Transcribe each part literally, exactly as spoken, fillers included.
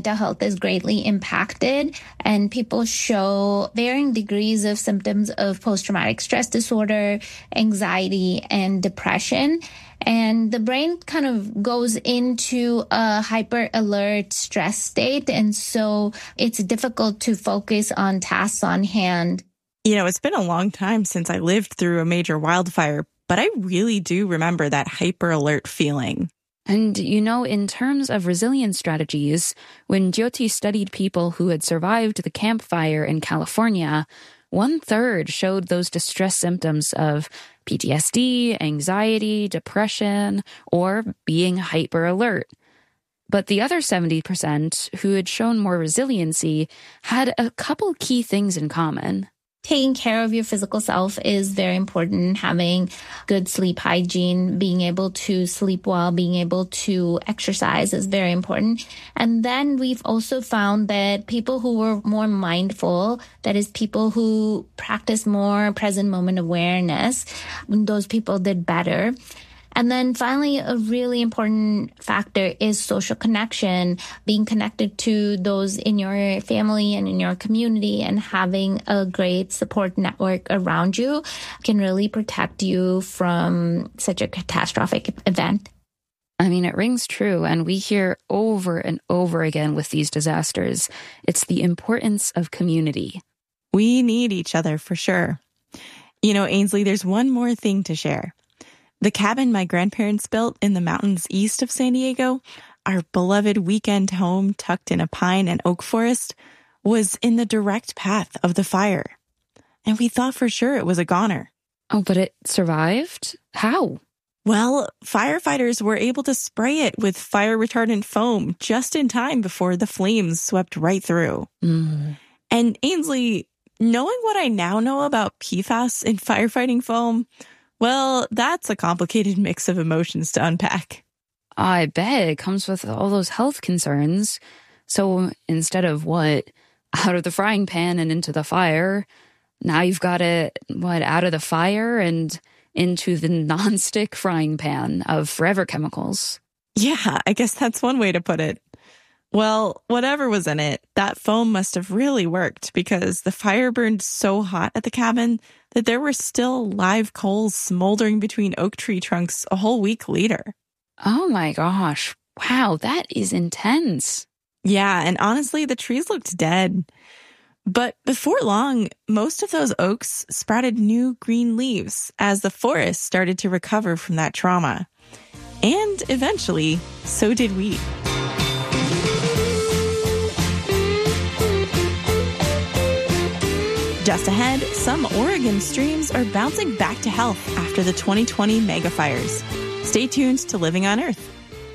mental health is greatly impacted, and people show varying degrees of symptoms of post-traumatic stress disorder, anxiety, and depression. And the brain kind of goes into a hyper alert stress state. And so it's difficult to focus on tasks on hand. You know, it's been a long time since I lived through a major wildfire, but I really do remember that hyper alert feeling. And, you know, in terms of resilience strategies, when Jyoti studied people who had survived the Camp Fire in California, one third showed those distress symptoms of P T S D, anxiety, depression, or being hyper alert. But the other seventy percent who had shown more resiliency had a couple key things in common. Taking care of your physical self is very important. Having good sleep hygiene, being able to sleep well, being able to exercise is very important. And then we've also found that people who were more mindful, that is people who practice more present moment awareness, those people did better. And then finally, a really important factor is social connection, being connected to those in your family and in your community, and having a great support network around you can really protect you from such a catastrophic event. I mean, it rings true, and we hear over and over again with these disasters. It's the importance of community. We need each other for sure. You know, Ainsley, there's one more thing to share. The cabin my grandparents built in the mountains east of San Diego, our beloved weekend home tucked in a pine and oak forest, was in the direct path of the fire. And we thought for sure it was a goner. Oh, but it survived? How? Well, firefighters were able to spray it with fire-retardant foam just in time before the flames swept right through. Mm. And Ainsley, knowing what I now know about P FAS in firefighting foam, well, that's a complicated mix of emotions to unpack. I bet it comes with all those health concerns. So instead of what, out of the frying pan and into the fire, now you've got it, what, out of the fire and into the nonstick frying pan of forever chemicals. Yeah, I guess that's one way to put it. Well, whatever was in it, that foam must have really worked because the fire burned so hot at the cabin that there were still live coals smoldering between oak tree trunks a whole week later. Oh my gosh. Wow, that is intense. Yeah, and honestly, the trees looked dead. But before long, most of those oaks sprouted new green leaves as the forest started to recover from that trauma. And eventually, so did we. Just ahead, some Oregon streams are bouncing back to health after the twenty twenty megafires. Stay tuned to Living on Earth.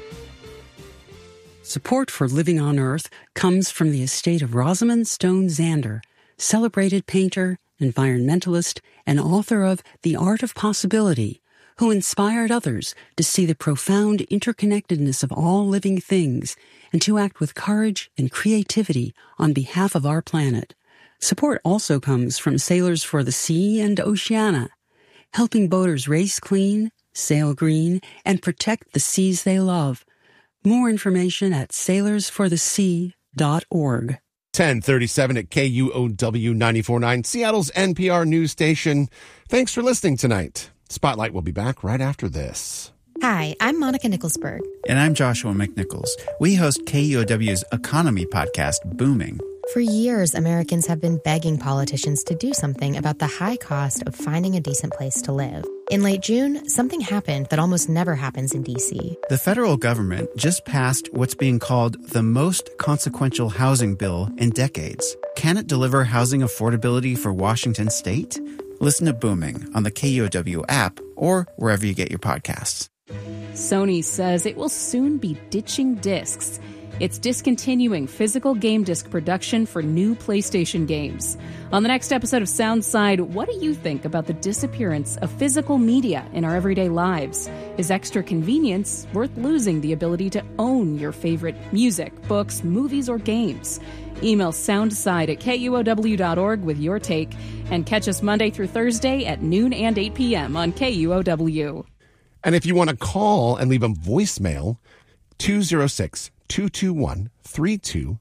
Support for Living on Earth comes from the estate of Rosamund Stone Zander, celebrated painter, environmentalist, and author of The Art of Possibility, who inspired others to see the profound interconnectedness of all living things and to act with courage and creativity on behalf of our planet. Support also comes from Sailors for the Sea and Oceana, helping boaters race clean, sail green, and protect the seas they love. More information at sailors for the sea dot org. ten thirty-seven at K U O W ninety-four point nine, Seattle's N P R news station. Thanks for listening tonight. Spotlight will be back right after this. Hi, I'm Monica Nicholsberg. And I'm Joshua McNichols. We host K U O W's economy podcast, Booming. For years, Americans have been begging politicians to do something about the high cost of finding a decent place to live. In late June, something happened that almost never happens in D C. The federal government just passed what's being called the most consequential housing bill in decades. Can it deliver housing affordability for Washington state? Listen to Booming on the K U O W app or wherever you get your podcasts. Sony says it will soon be ditching discs. It's discontinuing physical game disc production for new PlayStation games. On the next episode of Soundside, what do you think about the disappearance of physical media in our everyday lives? Is extra convenience worth losing the ability to own your favorite music, books, movies, or games? Email soundside at K U O W dot org with your take, and catch us Monday through Thursday at noon and eight p.m. on K U O W. And if you want to call and leave a voicemail, two oh six, two two one, three two